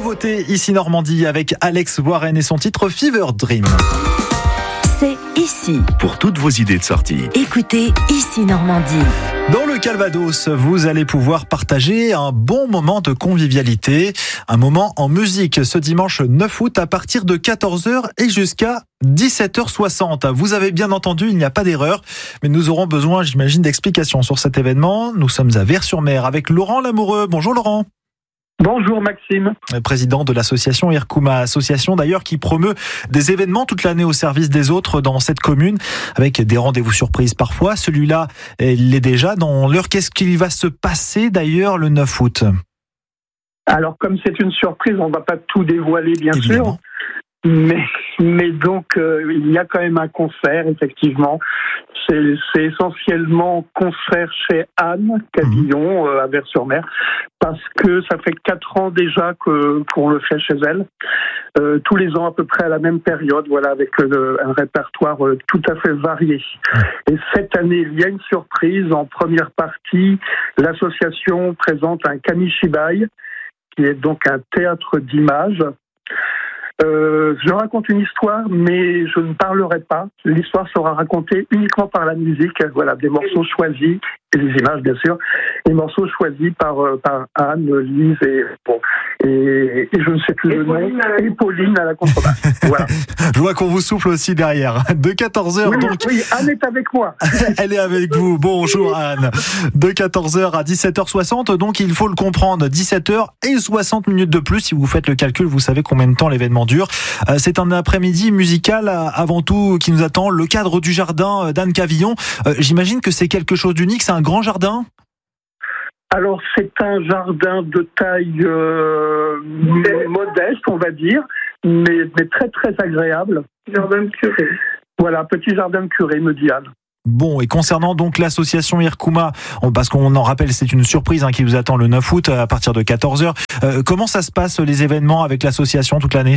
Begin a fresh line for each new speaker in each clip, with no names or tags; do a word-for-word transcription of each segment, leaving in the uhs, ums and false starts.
Nouveauté ici Normandie avec Alex Warren et son titre Fever Dream.
C'est ici.
Pour toutes vos idées de sortie.
Écoutez Ici Normandie.
Dans le Calvados, vous allez pouvoir partager un bon moment de convivialité, un moment en musique ce dimanche neuf août à partir de quatorze heures et jusqu'à dix-sept heures soixante. Vous avez bien entendu, il n'y a pas d'erreur, mais nous aurons besoin, j'imagine, d'explications sur cet événement. Nous sommes à Vers-sur-Mer avec Laurent Lamoureux. Bonjour Laurent.
Bonjour Maxime.
Président de l'association Irkouma, association d'ailleurs qui promeut des événements toute l'année au service des autres dans cette commune, avec des rendez-vous surprises parfois. Celui-là, il est déjà dans l'heure. Qu'est-ce qu'il va se passer d'ailleurs le neuf août ?
Alors comme c'est une surprise, on ne va pas tout dévoiler bien
Évidemment.
sûr. Mais, mais donc, euh, il y a quand même un concert, effectivement. C'est, c'est essentiellement concert chez Anne Cavillon, euh, à Vers-sur-Mer, parce que ça fait quatre ans déjà que, qu'on le fait chez elle. Euh, tous les ans à peu près à la même période, voilà, avec euh, un répertoire euh, tout à fait varié. Et cette année, il y a une surprise. En première partie, l'association présente un kamishibai, qui est donc un théâtre d'images. Euh, je raconte une histoire, mais je ne parlerai pas. L'histoire sera racontée uniquement par la musique. Voilà, des morceaux choisis, et des images bien sûr, des morceaux choisis par euh, par Anne, Lise et bon et, et je ne sais plus et le Pauline nom. Et Pauline à la contrebasse. Voilà.
Je vois qu'on vous souffle aussi derrière. De quatorze heures
oui,
donc.
Oui, Anne est avec moi.
Elle est avec vous. Bonjour Anne. De quatorze heures à dix-sept heures soixante, donc il faut le comprendre. dix-sept heures et soixante minutes de plus. Si vous faites le calcul, vous savez combien de temps l'événement dure. C'est un après-midi musical avant tout qui nous attend. Le cadre du jardin d'Anne Cavillon. J'imagine que c'est quelque chose d'unique. C'est un grand jardin ?
Alors c'est un jardin de taille euh, modeste, on va dire, mais, mais très très agréable. Jardin de curé. Voilà, petit jardin de curé, me dit Anne.
Bon, et concernant donc l'association Irkouma, parce qu'on en rappelle, c'est une surprise hein, qui vous attend le neuf août à partir de quatorze heures. Euh, comment ça se passe les événements avec l'association toute l'année ?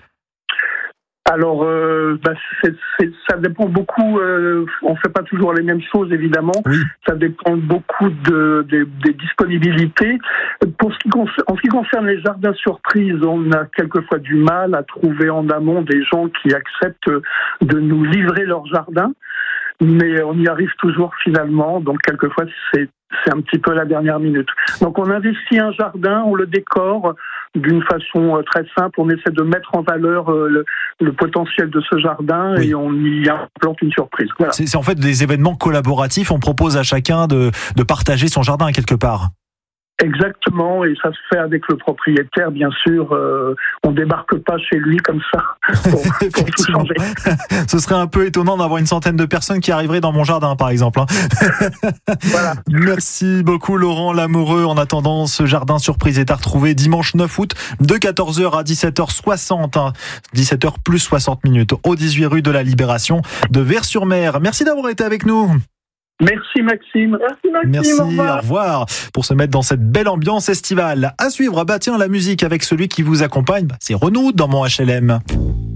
Alors, euh, bah, c'est, c'est, ça dépend beaucoup. Euh, on fait pas toujours les mêmes choses, évidemment.
Oui.
Ça dépend beaucoup de, de, des disponibilités. Pour ce qui concerne, en ce qui concerne les jardins surprises, on a quelquefois du mal à trouver en amont des gens qui acceptent de nous livrer leur jardin. Mais on y arrive toujours finalement, donc quelquefois c'est, c'est un petit peu la dernière minute. Donc on investit un jardin, on le décore d'une façon très simple, on essaie de mettre en valeur le, le potentiel de ce jardin oui. Et on y implante une surprise. Voilà.
C'est, c'est en fait des événements collaboratifs, on propose à chacun de, de partager son jardin quelque part.
Exactement, et ça se fait avec le propriétaire, bien sûr. Euh, on débarque pas chez lui comme ça pour, pour tout changer.
Ce serait un peu étonnant d'avoir une centaine de personnes qui arriveraient dans mon jardin, par exemple.
Voilà.
Merci beaucoup, Laurent Lamoureux. En attendant, ce jardin surprise est à retrouver dimanche neuf août de quatorze heures à dix-sept heures soixante. Hein, dix-sept heures plus soixante minutes au dix-huit rue de la Libération de Vers-sur-Mer. Merci d'avoir été avec nous.
Merci Maxime.
Merci Maxime.
Merci,
au revoir.
au revoir. Pour se mettre dans cette belle ambiance estivale. À suivre, bah tiens, la musique avec celui qui vous accompagne, bah, c'est Renaud dans mon H L M.